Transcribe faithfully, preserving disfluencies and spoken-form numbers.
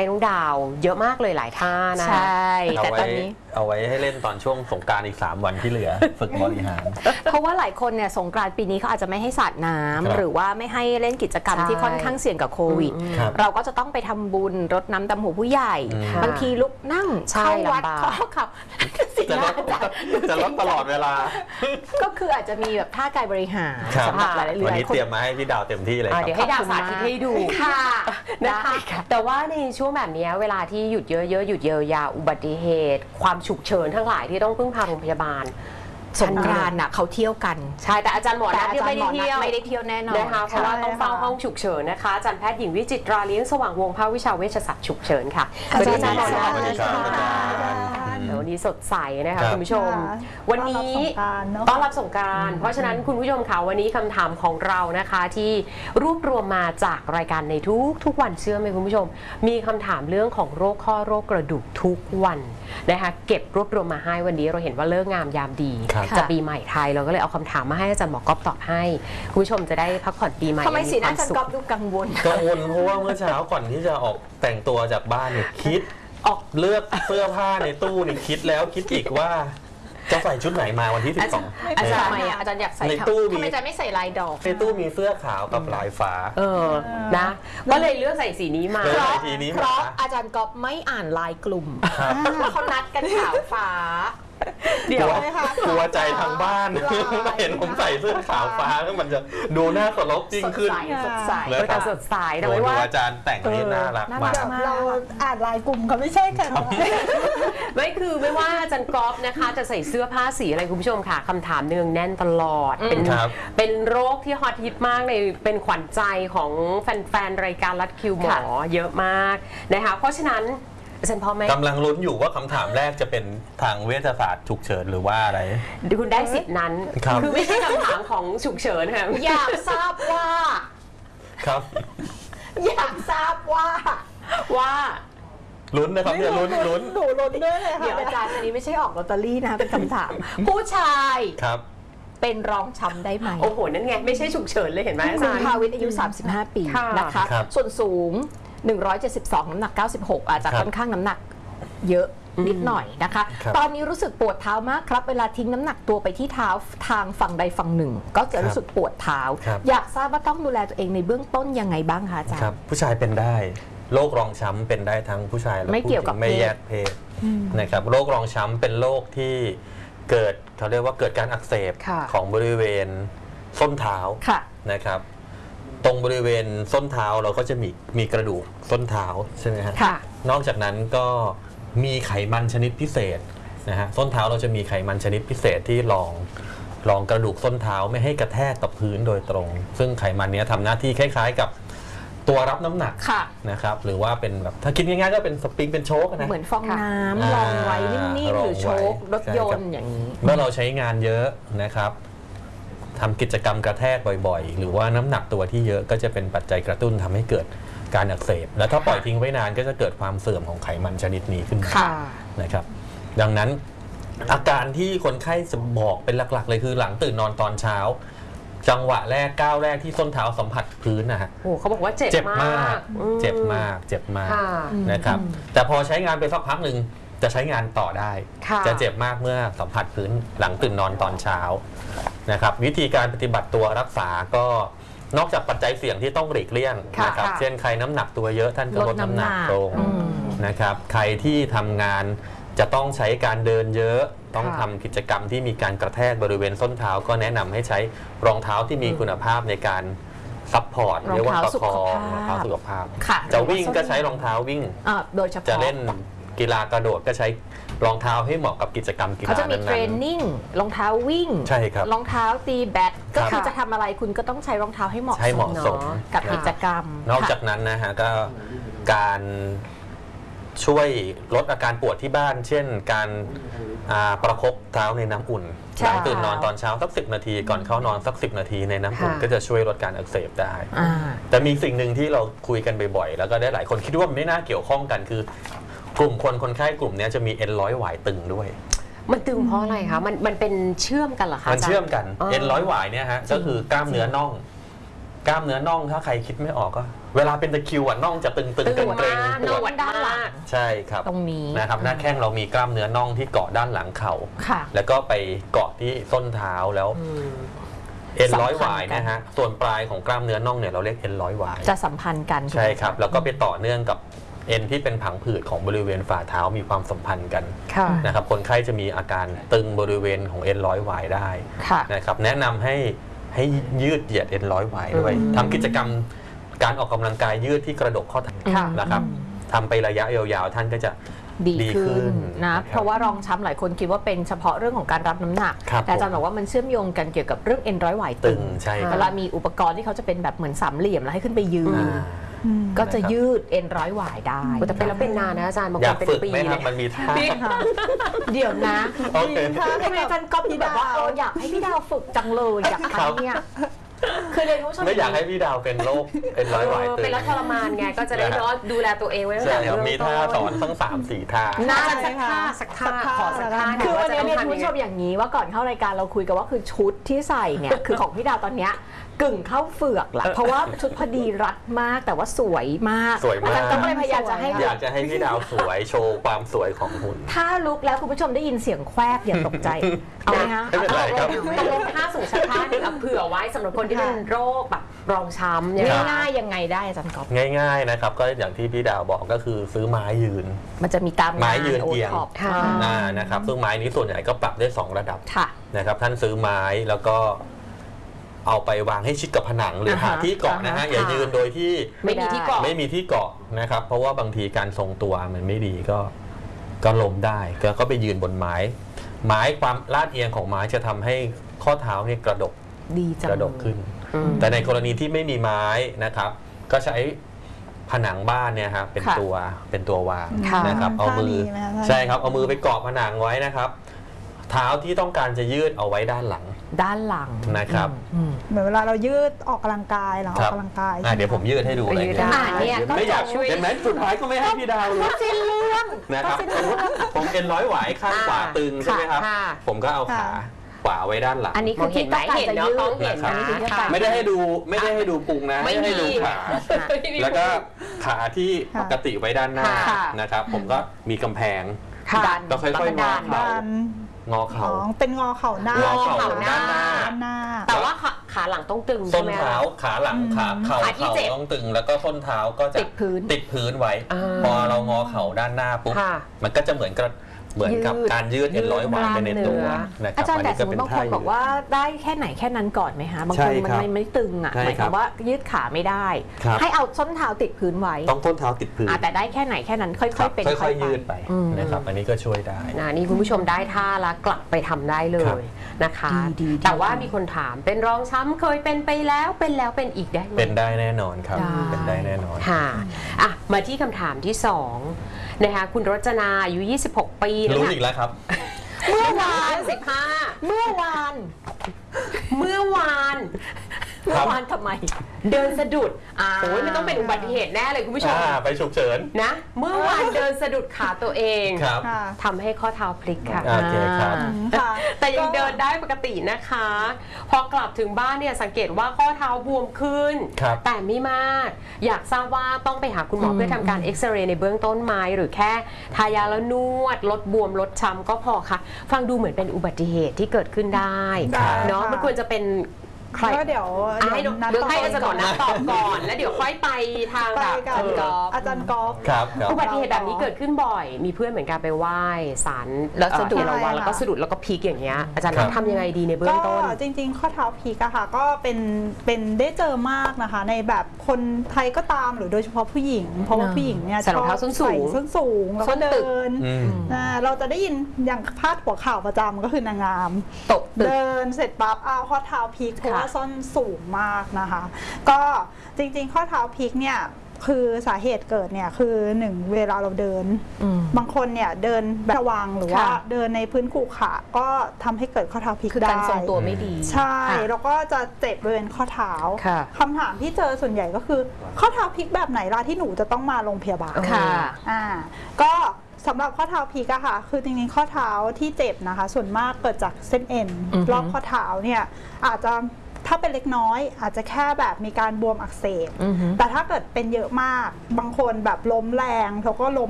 น้องดาวเยอะมากเลยหลายท่านะใช่แต่ตอนนี้เอาไว้ให้เล่นตอนช่วงสงกรานต์อีกสามวันที่เหลือ ฝึกบริหารเพราะว่าหลายคนเนี่ยสงกรานต์ปีนี้เขาอาจจะไม่ให้สาดน้ำหรือว่าไม่ให้เล่นกิจกรรมที่ค่อนข้างเสี่ยงกับโควิดเราก็จะต้องไปทำบุญรดน้ำดำหัวผู้ใหญ่บางทีลุกนั่งเข้าวัดเข้าเขาจะลดจะลดตลอดเวลาก็คืออาจจะมีแบบท่ากายบริหารสำหรับหลายๆวันนี้เตรียมมาให้พี่ดาวเต็มที่เลยเดี๋ยวให้ดาวสาธิตให้ดูค่ะนะคะแต่ว่าในช่วงแบบนี้เวลาที่หยุดเยอะๆหยุดเยอะๆอุบัติเหตุความฉุกเฉินทั้งหลายที่ต้องพึ่งพาโรงพยาบาลสงกรานต์น่ะเขาเที่ยวกันใช่แต่อาจารย์หมอนัทไม่ได้เที่ยวไม่ได้เที่ยวแน่นอนนะคะเพราะว่าต้องเฝ้าห้องฉุกเฉินนะคะอาจารย์แพทย์หญิงวิจิตราเลี้ยงสว่างวงศ์ภาควิชาเวชศาสตร์ฉุกเฉินค่ะสวัสดีอาจารย์หมอนัทวันนี้สดใสนะคะคุณผู้ชมวันนี้ต้อนรับสงกรานต์เพราะฉะนั้นคุณผู้ชมค่ะวันนี้คำถามของเรานะคะที่รวบรวมมาจากรายการในทุกทุกวันเชื่อไหมคุณผู้ชมมีคำถามเรื่องของโรคข้อโรคกระดูกทุกวันนะคะเก็บรวบรวมมาให้วันนี้เราเห็นว่าเลิกงามยามดีจะปีใหม่ไทยเราก็เลยเอาคำถามมาให้อาจารย์หมอก๊อฟตอบให้คุณผู้ชมจะได้พักผ่อนปีใหม่ทำไมสีหน้าอาจารย์ก๊อฟดูกังวลกังวลเพราะว่าเมื่อเช้าก่อนที่จะออกแต่งตัวจากบ้านเนี่ยคิดออกเลือกเสื้อผ้าในตู้นี่คิดแล้วคิดอีกว่าจะใส่ชุดไหนมาวันที่สิบสองอาจารย์ทำไมอาจารย์อยากใส่ในตู้ทำไมอาจารย์ไม่ใส่ลายดอกในตู้มีเสื้อขาวกับลายฟ้าเออนะก็เลยเลือกใส่สีนี้มาเพราะเพราะอาจารย์ก๊อฟไม่อ่านลายกลุ่มว่าเขานัดกันขาวฟ้าเดี๋ยวกลัวใจทางบ้านเห็นผมใส่เสื้อขาวฟ้าแล้วมันจะดูน่าเคารพจริงขึ้นสดใสแล้วก็สดใสแต่ว่าอาจารย์แต่งนี่น่ารักมากเราอ่านลายกลุ่มเขาไม่ใช่ค่ะไม่คือไม่ว่าอาจารย์ก๊อฟนะคะจะใส่เสื้อผ้าสีอะไรคุณผู้ชมค่ะคำถามเนืองแน่นตลอดเป็นเป็นโรคที่ฮอตฮิตมากในเป็นขวัญใจของแฟนๆรายการรัดคิวหมอเยอะมากนะคะเพราะฉะนั้นกำลังลุ้นอยู่ว่าคำถามแรกจะเป็นทางเวชศาสตร์ฉุกเฉินหรือว่าอะไรคุณได้สิทธินั้นคือไม่ใช่คำถามของฉุกเฉินค่ะอยากทราบว่าครับอยากทราบว่าว่าลุ้นนะครับเนี่ยลุ้นลุ้นหนูลุ้นด้วยเลยค่ะเดี๋ยวอาจารย์อันนี้ไม่ใช่ออกลอตเตอรี่นะเป็นคำถามผู้ชายครับเป็นรองช้ำได้ไหมโอ้โหนั่นไงไม่ใช่ฉุกเฉินเลยเห็นไหมอาจารย์ภาวิทย์อายุสามสิบห้าปีนะคะส่วนสูงหนึ่งร้อยเจ็ดสิบสองน้ำหนักเก้าสิบหกอาจจะค่อนข้างน้ำหนักเยอะนิดหน่อยนะคะตอนนี้รู้สึกปวดเท้ามากครับเวลาทิ้งน้ำหนักตัวไปที่เท้าทางฝั่งใดฝั่งหนึ่งก็จะรู้สึกปวดเท้าอยากทราบว่าต้องดูแลตัวเองในเบื้องต้นยังไงบ้างคะอาจารย์ผู้ชายเป็นได้โรครองช้ำเป็นได้ทั้งผู้ชายและผู้หญิงไม่แยกเพศนะครับโรครองช้ำเป็นโรคที่เกิดเขาเรียกว่าเกิดการอักเสบของบริเวณส้นเท้านะครับตรงบริเวณส้นเท้าเราก็จะมีมีกระดูกส้นเท้าใช่ไหมฮะนอกจากนั้นก็มีไขมันชนิดพิเศษนะฮะส้นเท้าเราจะมีไขมันชนิดพิเศษที่รองรองกระดูกส้นเท้าไม่ให้กระแทกกับพื้นโดยตรงซึ่งไขมันนี้ทำหน้าที่คล้ายๆกับตัวรับน้ำหนักนะครับหรือว่าเป็นแบบถ้าคิดง่ายๆก็เป็นสปริงเป็นโชคนะเหมือนฟองน้ำรองไว้นิ่มๆหรือโชครถยนต์อย่างนี้เมื่อเราใช้งานเยอะนะครับทำกิจกรรมกระแทกบ่อยๆหรือว่าน้ำหนักตัวที่เยอะก็จะเป็นปัจจัยกระตุ้นทำให้เกิดการอักเสบและถ้าปล่อยทิ้งไว้นานก็จะเกิดความเสื่อมของไขมันชนิดนี้ขึ้นมานะครับดังนั้นอาการที่คนไข้จะบอกเป็นหลักๆเลยคือหลังตื่นนอนตอนเช้าจังหวะแรกก้าวแรกที่ส้นเท้าสัมผัสพื้นนะฮะโอ้เขาบอกว่าเจ็บมากเจ็บมากเจ็บมากนะครับแต่พอใช้งานไปสักพักหนึ่งจะใช้งานต่อได้จะเจ็บมากเมื่อสัมผัสพื้นหลังตื่นนอนตอนเช้านะครับวิธีการปฏิบัติตัวรักษาก็นอกจากปัจจัยเสี่ยงที่ต้องหลีกเลี่ยงนะครับเช่นใครน้ำหนักตัวเยอะท่านก็ลดน้ำหนักลงนะครับใครที่ทำงานจะต้องใช้การเดินเยอะต้องทำกิจกรรมที่มีการกระแทกบริเวณส้นเท้าก็แนะนำให้ใช้รองเท้าที่มีคุณภาพในการซัพพอร์ตเรียกว่าประคองรองเท้าสุขภาพจะวิ่งก็ใช้รองเท้าวิ่งโดยเฉพาะจะเล่นกีฬากระโดดก็ใช้รองเท้าให้เหมาะกับกิจกรรมกีฬานั้นๆเขาจะมีเทรนนิ่งรองเท้าวิ่งใช่ครับรองเท้าตีแบดก็คือจะทำอะไรคุณก็ต้องใช้รองเท้าให้เหมาะสมกับกิจกรรมนอกจากนั้นนะฮะก็การช่วยลดอาการปวดที่บ้านเช่นการประคบเท้าในน้ำอุ่นหลังตื่นนอนตอนเช้าสักสิบนาทีก่อนเข้านอนสักสิบนาทีในน้ำอุ่นก็จะช่วยลดการอักเสบได้แต่มีสิ่งหนึ่งที่เราคุยกันบ่อยๆแล้วก็ได้หลายคนคิดว่าไม่น่าเกี่ยวข้องกันคือกลุ่มคนคนไข้กลุ่มนี้จะมีเอ็นร้อยหวายตึงด้วยมันตึงเพราะอะไรคะมันมันเป็นเชื่อมกันเหรอคะมันเชื่อมกันเอ็นร้อยหวายเนี่ยฮะก็คือกล้ามเนื้อน่องกล้ามเนื้อน่องถ้าใครคิดไม่ออกก็เวลาเป็นตะคิวอ่ะน่องจะตึงๆเกร็งๆปวดดังใช่ครับตรงนี้นะครับหน้าแข้งเรามีกล้ามเนื้อน่องที่เกาะด้านหลังเข่าค่ะแล้วก็ไปเกาะที่ส้นเท้าแล้วเอ็นร้อยหวายนะฮะส่วนปลายของกล้ามเนื้อน่องเนี่ยเราเรียกเอ็นร้อยหวายจะสัมพันธ์กันใช่ครับแล้วก็ไปต่อเนื่องกับเอ็นที่เป็นผังผืดของบริเวณฝ่าเท้ามีความสัมพันธ์กันนะครับคนไข้จะมีอาการตึงบริเวณของเอ็นร้อยหวายได้นะครับแนะนำให้ให้ยืดเหยียดเอ็นร้อยหวายด้วยทำกิจกรรมการออกกำลังกายยืดที่กระดกข้อเท้านะครับทำไประยะยาวๆท่านก็จะดีขึ้นนะเพราะว่ารองช้ำหลายคนคิดว่าเป็นเฉพาะเรื่องของการรับน้ำหนักแต่อาจารย์บอกว่ามันเชื่อมโยงกันเกี่ยวกับเรื่องเอ็นร้อยหวายตึงเวลามีอุปกรณ์ที่เขาจะเป็นแบบเหมือนสามเหลี่ยมแล้วให้ขึ้นไปยืนก็จะยืดเอ็นร้อยหวายได้แต่เป็นแล้วเป็นนานนะอาจารย์บางคนเป็นปีเลยมันมีท่าเดี๋ยวนะทำไมอาจารย์ก๊อฟแบบว่าอยากให้พี่ดาวฝึกจังเลยอยากทำเนี่ยคือเลยผู้ชมไม่อยากให้พี่ดาวเป็นโรคเป็นร้อยหวายตึงเป็นแล้วทรมานไงก็จะได้เนาะดูแลตัวเองไว้ตั้งแต่เริ่มต้นมีท่าสอนทั้งสามสี่ท่าน่าจะสักท่าสักท่าขอสักท่าคือวันนี้เนี่ยผู้ชมอย่างนี้ว่าก่อนเข้ารายการเราคุยกันว่าคือชุดที่ใส่เนี่ยคือของพี่ดาวตอนเนี้ยกึ่งเข้าเฟือกแหละเพราะว่าชุดพอดีรัดมากแต่ว่าสวยมากสวยมากก็เลยพยายามจะให้อยากจะให้พี่ดาวสวยโชว์ความสวยของหุ่นถ้าลุกแล้วคุณผู้ชมได้ยินเสียงแควกอย่าตกใจเอาไหมคะไม่เป็นไรครับตกลงท่าสูงชักท่าหนึ่งเผื่อไว้สำหรับคนที่เป็นโรคแบบรองช้ำง่ายๆยังไงได้อาจารย์ก๊อฟง่ายๆนะครับก็อย่างที่พี่ดาวบอกก็คือซื้อไม้ยืนมันจะมีตามไม้ยืนเอียงนะครับซึ่งไม้นี้ส่วนใหญ่ก็ปรับได้สองระดับนะครับท่านซื้อไม้แล้วก็เอาไปวางให้ชิดกับผนังหรือหาที่เกาะนะฮะอย่ายืนโดยที่ไม่มีที่เกาะไม่มีที่เกาะนะครับเพราะว่าบางทีการทรงตัวมันไม่ดีก็ก็ล้มได้ก็ไปยืนบนไม้ไม้ความลาดเอียงของไม้จะทำให้ข้อเท้าเนี่ยกระดกดีจังกระดกขึ้นแต่ในกรณีที่ไม่มีไม้นะครับก็ใช้ผนังบ้านเนี่ยครับเป็นตัวเป็นตัววางนะครับเอามือใช่ครับเอามือไปเกาะผนังไว้นะครับเท้าที่ต้องการจะยืดเอาไว้ด้านหลังด้านหลังนะครับเหมือนเวลาเรายืดออกกำลังกายเราออกกำลังกายเดี๋ยวผมยืดให้ดูเลยเนี่ยไม่อยากช่วยเห็นไหมสุดท้ายก็ไม่ให้พี่ดาวเลยสิ้นเรื่องนะครับผมเอ็นร้อยหวายข้างขวาตึงใช่ไหมครับผมก็เอาขาขวาไว้ด้านหลังอันนี้คือคิดต้องการจะยืดนะครับไม่ได้ให้ดูไม่ได้ให้ดูพุงนะไม่ได้ให้ดูขาแล้วก็ขาที่ปกติไว้ด้านหน้านะครับผมก็มีกำแพงก็ค่อยๆงอเข่างอเข่าเป็นงอเข่าหน้างอเข่าด้านหน้าแต่ว่าขาหลังต้องตึงส้นเท้าขาหลังขาเข่าเข่าต้องตึงแล้วก็ส้นเท้าก็จะติดพื้นติดพื้นไว้พอเรางอเข่าด้านหน้าปุ๊บมันก็จะเหมือนกับเหมือนกับการยืดเอ็นร้อยหวายไปในตัวอาจารย์แต่สมมติบางคนบอกว่าได้แค่ไหนแค่นั้นก่อนไหมคะบางคนมันไม่ไม่ตึงอ่ะหมายความว่ายืดขาไม่ได้ให้เอาส้นเท้าติดพื้นไว้ต้องส้นเท้าติดพื้นแต่ได้แค่ไหนแค่นั้นค่อยๆเป็นค่อยๆยืดไปนะครับอันนี้ก็ช่วยได้นะนี่คุณผู้ชมได้ท่าแล้วกลับไปทำได้เลยนะคะแต่ว่ามีคนถามเป็นรองช้ำเคยเป็นไปแล้วเป็นแล้วเป็นอีกได้ไหมเป็นได้แน่นอนครับเป็นได้แน่นอนค่ะอ่ะมาที่คำถามที่สองนะคะคุณรจนาอายุยี่สิบหกปีรู้อีกแล้วครับเมื่อวานสิบห้าเมื่อวานเมื่อวานเมื่อวานทำไมเดินสะดุดโอ้ยไม่ต้องเป็นอุบัติเหตุแน่เลยคุณผู้ชมไปฉุกเฉินนะเมื่อวานเดินสะดุดขาตัวเองทำให้ข้อเท้าพลิกค่ะโอเคครับแต่ยังเดินได้ปกตินะคะพอกลับถึงบ้านเนี่ยสังเกตว่าข้อเท้าบวมขึ้นแต่ไม่มากอยากทราบว่าต้องไปหาคุณหมอเพื่อทำการเอ็กซเรย์ในเบื้องต้นไหมหรือแค่ทายาแล้วนวดลดบวมลดช้ำก็พอค่ะฟังดูเหมือนเป็นอุบัติเหตุที่เกิดขึ้นได้เนาะมันควรจะเป็นก็เดี๋ยวให้เดี๋ยวให้อาจารย์ก่อนนะตอบก่อนแล้วเดี๋ยวค่อยไปทางแบบอาจารย์กอล์ฟอาจารย์กอล์ฟอุบัติเหตุแบบนี้เกิดขึ้นบ่อยมีเพื่อนเหมือนกันไปไหว้ศาลแล้วสะดุดระวังแล้วก็สะดุดแล้วก็พลิกอย่างเงี้ยอาจารย์ทำยังไงดีในเบื้องต้นจริงๆข้อเท้าพลิกอะค่ะก็เป็นเป็นได้เจอมากนะคะในแบบคนไทยก็ตามหรือโดยเฉพาะผู้หญิงเพราะว่าผู้หญิงเนี่ยชอบส้นสูงส้นสูงแล้วก็เดินเราจะได้ยินอย่างพาดหัวข่าวประจำก็คือนางงามตกเดินเสร็จปั๊บเอาข้อเท้าพลิกเพราะว่าส้นสูงมากนะคะก็จริงๆข้อเท้าพลิกเนี่ยคือสาเหตุเกิดเนี่ยคือหนึ่งเวลาเราเดินบางคนเนี่ยเดินแบบระวังหรือว่าเดินในพื้นขรุขระก็ทำให้เกิดข้อเท้าพลิกได้การทรงตัวไม่ดีใช่แล้วก็จะเจ็บบริเวณข้อเท้าคำถามที่เจอส่วนใหญ่ก็คือข้อเท้าพลิกแบบไหนล่ะที่หนูจะต้องมาโรงพยาบาลค่ะอ่าก็สำหรับข้อเท้าพลิกอะค่ะคือจริงๆข้อเท้าที่เจ็บนะคะส่วนมากเกิดจากเส้นเอ็นรอบข้อเท้าเนี่ยอาจจะถ้าเป็นเล็กน้อยอาจจะแค่แบบมีการบวมอักเสบแต่ถ้าเกิดเป็นเยอะมากบางคนแบบล้มแรงเขาก็ล้ม